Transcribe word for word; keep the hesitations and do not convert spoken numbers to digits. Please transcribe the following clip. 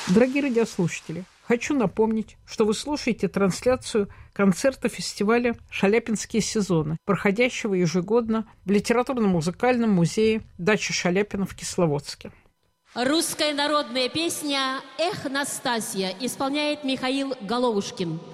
Дорогие радиослушатели, хочу напомнить, что вы слушаете трансляцию концерта фестиваля «Шаляпинские сезоны», проходящего ежегодно в литературно-музыкальном музее дачи Шаляпина в Кисловодске. Русская народная песня «Эх, Настасья» исполняет Михаил Головушкин.